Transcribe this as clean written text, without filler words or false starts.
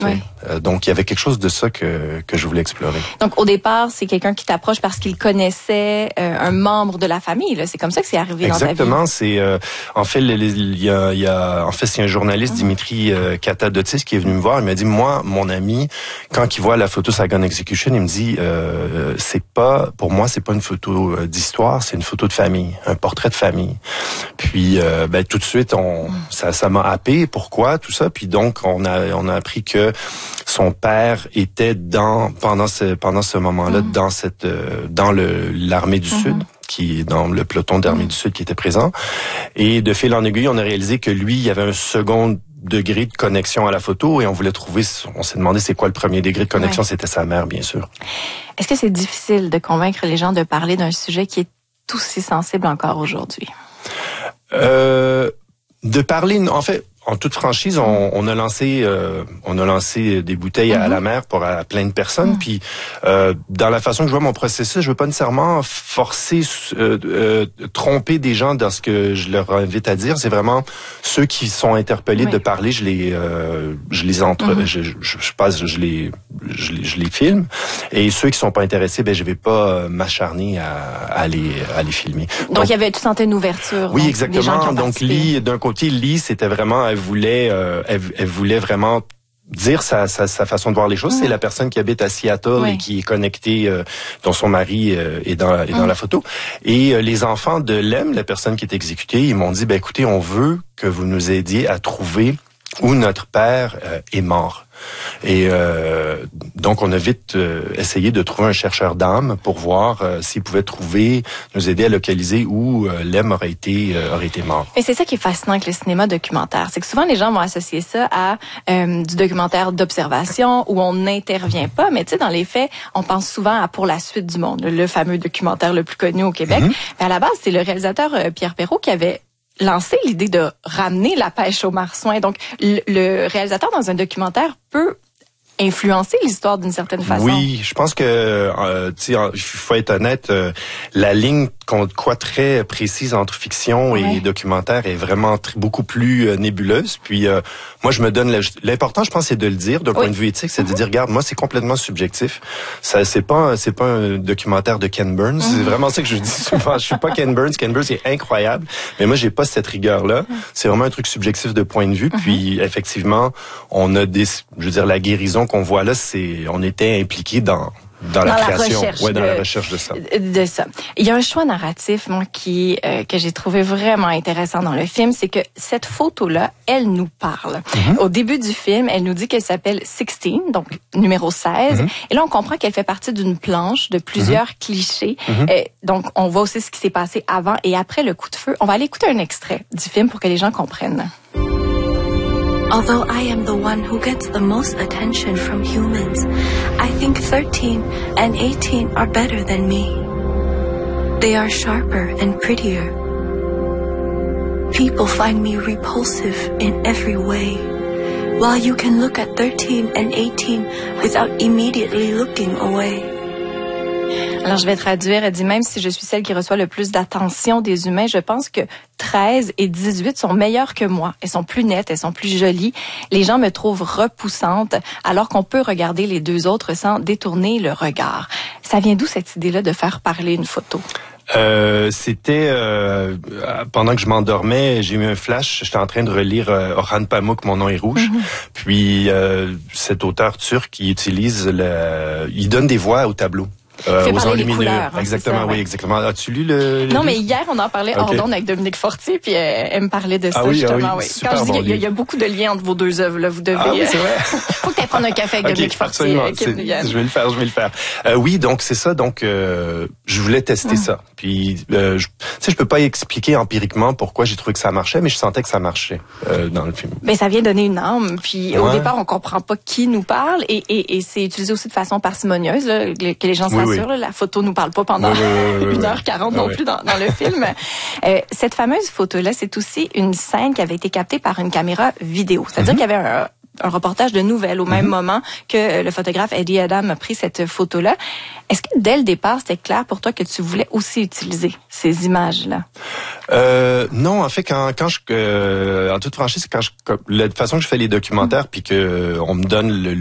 Oui. Donc, il y avait quelque chose de ça que je voulais explorer. Donc, au départ, c'est quelqu'un qui t'approche parce qu'il connaissait un membre de la famille. Là. C'est comme ça que c'est arrivé dans ta vie. Exactement. C'est en fait, c'est un journaliste, Dimitri Katadotis, qui est venu me voir. Il m'a dit, moi, mon ami, quand il voit la photo Saigon Execution, il me dit, pour moi, c'est pas une photo d'histoire, c'est une photo de famille, un portrait de famille. Puis, tout de suite, ça m'a happé. Pourquoi tout ça? Puis donc, on a appris que son père était pendant ce moment-là dans l'armée du Sud, qui est dans le peloton d'armée du Sud qui était présent. Et de fil en aiguille, on a réalisé que lui, il y avait un second degré de connexion à la photo et on s'est demandé c'est quoi le premier degré de connexion, C'était sa mère, bien sûr. Est-ce que c'est difficile de convaincre les gens de parler d'un sujet qui est aussi sensible encore aujourd'hui? De parler, en fait, en toute franchise, on a lancé des bouteilles à la mer pour à plein de personnes. Puis dans la façon que je vois mon processus, je veux pas nécessairement forcer, tromper des gens dans ce que je leur invite à dire. C'est vraiment ceux qui sont interpellés de parler, je les filme. Et ceux qui sont pas intéressés, je vais pas m'acharner à les filmer. Donc il y avait, tu sentais une ouverture. Oui, exactement. Donc d'un côté, c'était vraiment elle voulait vraiment dire sa façon de voir les choses. C'est la personne qui habite à Seattle et qui est connectée, dont son mari est dans la photo. Et les enfants de Lem, la personne qui est exécutée, ils m'ont dit, écoutez, on veut que vous nous aidiez à trouver où notre père est mort. Et donc, on a vite essayé de trouver un chercheur d'âme pour voir s'il pouvait nous aider à localiser où Lem aurait été mort. Et c'est ça qui est fascinant avec le cinéma documentaire. C'est que souvent, les gens vont associer ça à du documentaire d'observation où on n'intervient pas. Mais tu sais, dans les faits, on pense souvent à Pour la suite du monde, le fameux documentaire le plus connu au Québec. Mais à la base, c'est le réalisateur Pierre Perrault qui avait lancé l'idée de ramener la pêche aux marsouins. Donc, le réalisateur dans un documentaire peut influencer l'histoire d'une certaine façon. Oui, je pense que, il faut être honnête, la ligne très précise entre fiction et documentaire est vraiment beaucoup plus nébuleuse. Puis moi, je me donne l'important, je pense, c'est de le dire d'un point de vue éthique, c'est de dire, regarde, moi, c'est complètement subjectif. Ça, c'est pas un documentaire de Ken Burns. C'est vraiment ça que je dis souvent. Je suis pas Ken Burns. Ken Burns est incroyable, mais moi, j'ai pas cette rigueur-là. C'est vraiment un truc subjectif de point de vue. Puis effectivement, on a la guérison qu'on voit là, on était impliqué dans la création, dans la recherche de ça. Il y a un choix narratif, moi, que j'ai trouvé vraiment intéressant dans le film, c'est que cette photo-là, elle nous parle. Au début du film, elle nous dit qu'elle s'appelle 16, donc numéro 16. Et là, on comprend qu'elle fait partie d'une planche de plusieurs clichés. Donc, on voit aussi ce qui s'est passé avant et après le coup de feu. On va aller écouter un extrait du film pour que les gens comprennent. Although I am the one who gets the most attention from humans, I think 13 and 18 are better than me. They are sharper and prettier. People find me repulsive in every way, while you can look at 13 and 18 without immediately looking away. Alors, je vais traduire. Elle dit, même si je suis celle qui reçoit le plus d'attention des humains, je pense que 13 et 18 sont meilleures que moi. Elles sont plus nettes, elles sont plus jolies. Les gens me trouvent repoussante, alors qu'on peut regarder les deux autres sans détourner le regard. Ça vient d'où cette idée-là de faire parler une photo? C'était pendant que je m'endormais, j'ai eu un flash. J'étais en train de relire Orhan Pamuk, Mon nom est rouge. Puis cet auteur turc, il donne des voix au tableau. Aux enlumineux. Exactement, oui, exactement. As-tu lu le Non, mais hier, on en parlait hors d'onde avec Dominique Fortier, puis elle me parlait de ça, justement. Oui. Quand je dis, il y a beaucoup de liens entre vos deux œuvres, là, vous devez... Ah oui, c'est vrai. Faut que tu ailles prendre un café avec Dominique Fortier. Je vais le faire. Oui, donc c'est ça. Donc, je voulais tester ça. Puis, je peux pas expliquer empiriquement pourquoi j'ai trouvé que ça marchait, mais je sentais que ça marchait dans le film. Mais ça vient donner une âme. Puis, au départ, on comprend pas qui nous parle, et c'est utilisé aussi de façon parcimonieuse, là, que les gens s'assurent. La photo nous parle pas pendant 1h40 non plus dans le film. Cette fameuse photo-là, c'est aussi une scène qui avait été captée par une caméra vidéo. C'est-à-dire qu'il y avait un reportage de nouvelles au même moment que le photographe Eddie Adam a pris cette photo-là. Est-ce que dès le départ, c'était clair pour toi que tu voulais aussi utiliser ces images-là? Non, en fait, quand je, en toute franchise, la façon que je fais les documentaires, puis que on me donne